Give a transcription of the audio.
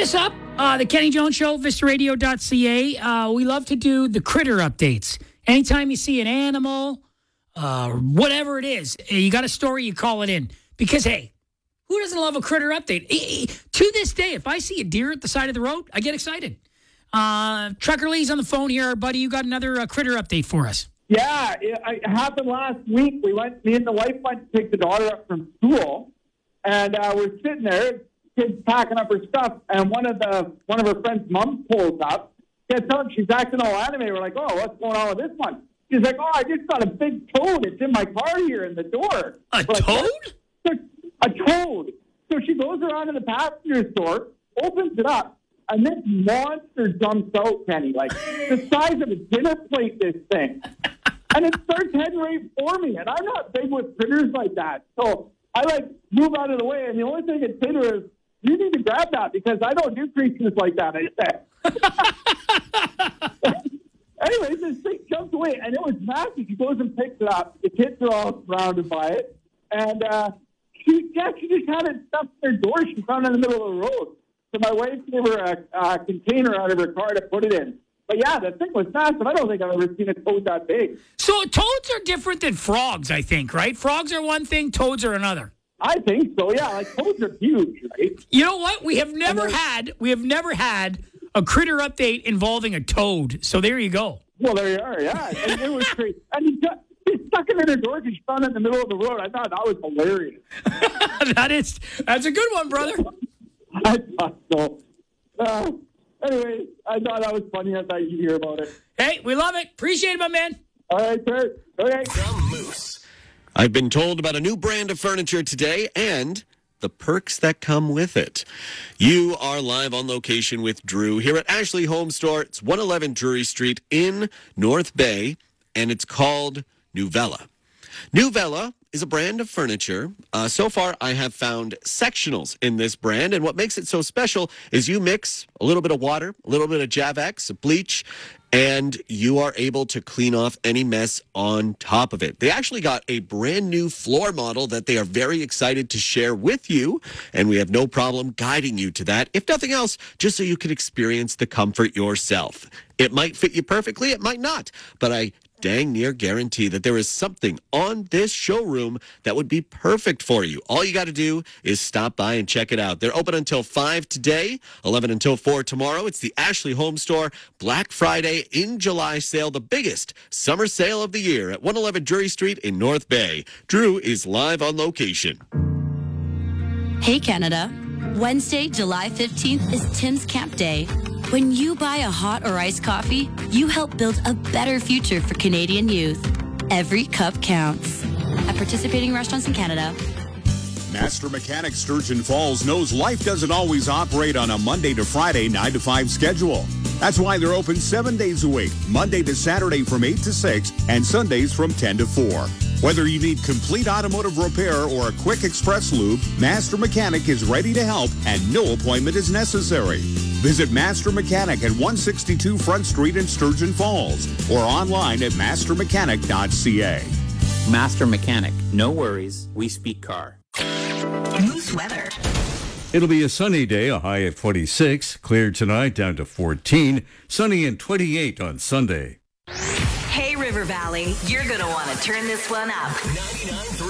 us up. The Kenny Jones Show, VistaRadio.ca. We love to do the critter updates. Anytime you see an animal, whatever it is, you got a story, you call it in. Because, hey, who doesn't love a critter update? To this day, if I see a deer at the side of the road, I get excited. Trucker Lee's on the phone here. Buddy, you got another critter update for us. Yeah, it happened last week. Me and the wife went to pick the daughter up from school, and we're sitting there, kids packing up her stuff, and one of her friend's moms pulls up, gets out, she's acting all anime. We're like, oh, what's going on with this one? She's like, oh, I just got a big toad. It's in my car here in the door. A toad? A toad. So she goes around to the passenger door, opens it up, and this monster jumps out, Kenny, like the size of a dinner plate, this thing. And it starts heading right for me. And I'm not big with critters like that. So I move out of the way. And the only thing I'd say to her is, you need to grab that because I don't do creatures like that. I said. Anyways, this thing jumps away. And it was massive. She goes and picks it up. The kids are all surrounded by it. And she just had it stuffed in her door. She found it in the middle of the road. So my wife gave her a container out of her car to put it in. But yeah, the thing was massive. I don't think I've ever seen a toad that big. So toads are different than frogs, I think, right? Frogs are one thing, toads are another. I think so, yeah. Like toads are huge, right? You know what? We have never had a critter update involving a toad. So there you go. Well, there you are, yeah. And it was great. And he stuck it in her door because she found it in the middle of the road. I thought that was hilarious. That's a good one, brother. I thought so. Anyway, I thought that was funny. I thought you'd hear about it. Hey, we love it. Appreciate it, my man. All right, sir. Okay. From Moose. I've been told about a new brand of furniture today and the perks that come with it. You are live on location with Drew here at Ashley Home Store. It's 111 Drury Street in North Bay, and it's called Nuvella. Nuvella is a brand of furniture. So far, I have found sectionals in this brand, and what makes it so special is you mix a little bit of water, a little bit of Javex, a bleach, and you are able to clean off any mess on top of it. They actually got a brand new floor model that they are very excited to share with you, and we have no problem guiding you to that, if nothing else, just so you can experience the comfort yourself. It might fit you perfectly, it might not, but I dang near guarantee that there is something on this showroom that would be perfect for you. All you got to do is stop by and check it out. They're open until 5 today, 11 until 4 tomorrow. It's the Ashley Home Store Black Friday in July sale, the biggest summer sale of the year at 111 Drury Street in North Bay. Drew is live on location. Hey, Canada. Wednesday, July 15th is Tim's Camp Day. When you buy a hot or iced coffee, you help build a better future for Canadian youth. Every cup counts. At participating restaurants in Canada. Master Mechanic Sturgeon Falls knows life doesn't always operate on a Monday to Friday 9 to 5 schedule. That's why they're open 7 days a week, Monday to Saturday from 8 to 6, and Sundays from 10 to 4. Whether you need complete automotive repair or a quick express lube, Master Mechanic is ready to help and no appointment is necessary. Visit Master Mechanic at 162 Front Street in Sturgeon Falls or online at mastermechanic.ca. Master Mechanic, no worries, we speak car. Moose weather. It'll be a sunny day, a high of 26, clear tonight down to 14, sunny and 28 on Sunday. Hey, River Valley, you're going to want to turn this one up. 99.3